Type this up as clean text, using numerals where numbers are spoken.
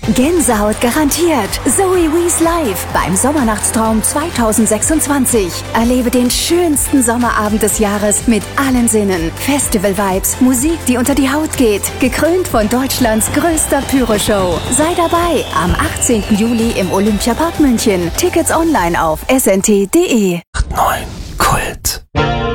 Gänsehaut garantiert. Zoe Wees live beim Sommernachtstraum 2026. Erlebe den schönsten Sommerabend des Jahres mit allen Sinnen. Festival-Vibes, Musik, die unter die Haut geht. Gekrönt von Deutschlands größter Pyro-Show. Sei dabei am 18. Juli im Olympiapark München. Tickets online auf snt.de. 9 Kult.